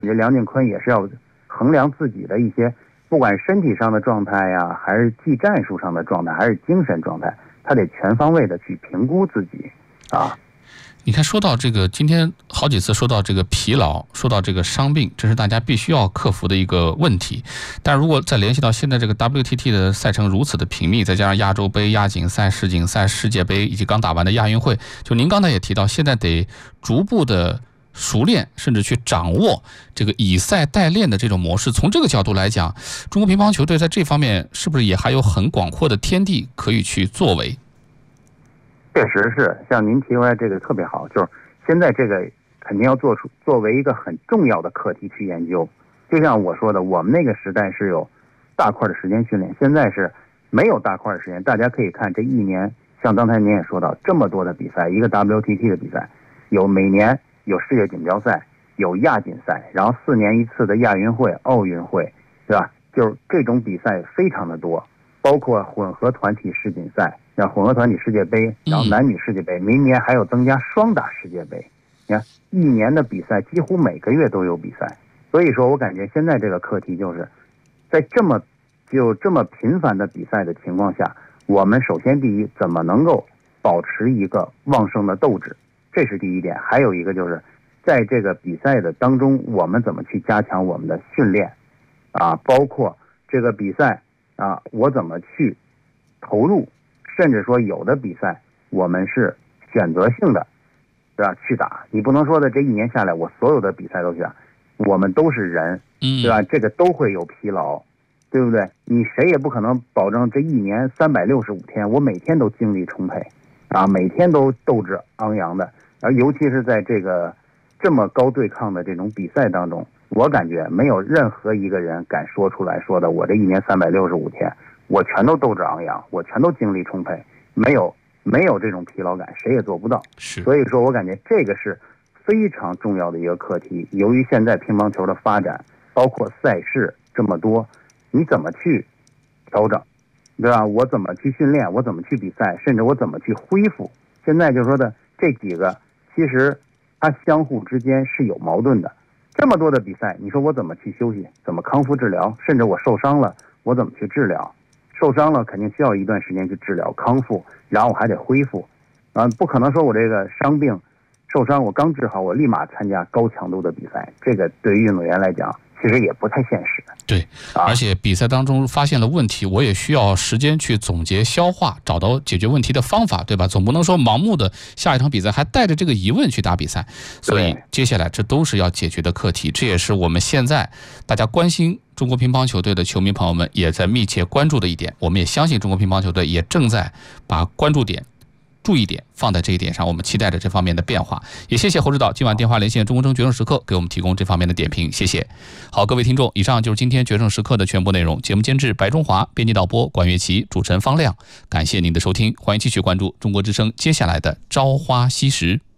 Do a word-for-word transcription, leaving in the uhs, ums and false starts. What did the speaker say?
这梁靖昆也是要衡量自己的一些，不管身体上的状态呀，还是技战术上的状态，还是精神状态，他得全方位的去评估自己啊。 你看，说到这个，今天好几次说到这个疲劳，说到这个伤病，这是大家必须要克服的一个问题。但如果再联系到现在这个 W T T 的赛程如此的频密，再加上亚洲杯、亚锦赛、世锦赛、世界杯以及刚打完的亚运会，就您刚才也提到，现在得逐步的熟练，甚至去掌握这个以赛代练的这种模式。从这个角度来讲，中国乒乓球队在这方面是不是也还有很广阔的天地可以去作为？ 确实是，像您提出来这个特别好，就是现在这个肯定要做出作为一个很重要的课题去研究。就像我说的，我们那个时代是有大块的时间训练，现在是没有大块的时间。大家可以看这一年，像刚才您也说到，这么多的比赛，一个 W T T 的比赛，有每年有世界锦标赛，有亚锦赛，然后四年一次的亚运会、奥运会，对吧？就是这种比赛非常的多，包括混合团体世锦赛。像混合团体世界杯，然后男女世界杯，明年还有增加双打世界杯。你看，一年的比赛几乎每个月都有比赛，所以说我感觉现在这个课题就是，在这么就这么频繁的比赛的情况下，我们首先第一，怎么能够保持一个旺盛的斗志，这是第一点。还有一个就是，在这个比赛的当中，我们怎么去加强我们的训练，啊，包括这个比赛啊，我怎么去投入。甚至说有的比赛我们是选择性的，对吧？去打，你不能说的这一年下来我所有的比赛都去打，我们都是人，对吧？这个都会有疲劳，对不对？你谁也不可能保证这一年三百六十五天我每天都精力充沛啊，每天都斗志昂扬的。而尤其是在这个这么高对抗的这种比赛当中，我感觉没有任何一个人敢说出来说的我这一年三百六十五天我全都斗志昂扬，我全都精力充沛，没有没有这种疲劳感，谁也做不到。 是， 所以说我感觉这个是非常重要的一个课题。由于现在乒乓球的发展，包括赛事这么多，你怎么去调整，对吧？我怎么去训练，我怎么去比赛，甚至我怎么去恢复。现在就说的这几个，其实它相互之间是有矛盾的。这么多的比赛，你说我怎么去休息，怎么康复治疗，甚至我受伤了，我怎么去治疗？受伤了肯定需要一段时间去治疗康复，然后我还得恢复，啊，不可能说我这个伤病受伤我刚治好我立马参加高强度的比赛，这个对于运动员来讲其实也不太现实。 对，而且比赛当中发现了问题，我也需要时间去总结消化，找到解决问题的方法，对吧？总不能说盲目的下一场比赛还带着这个疑问去打比赛。所以接下来这都是要解决的课题，这也是我们现在大家关心中国乒乓球队的球迷朋友们也在密切关注的一点。我们也相信中国乒乓球队也正在把关注点注意点放在这一点上，我们期待着这方面的变化。也谢谢侯指导今晚电话连线中国争决胜时刻给我们提供这方面的点评，谢谢。好，各位听众，以上就是今天决胜时刻的全部内容。节目监制白中华，编辑导播管乐琪，主持人方亮。感谢您的收听，欢迎继续关注中国之声接下来的朝花夕拾。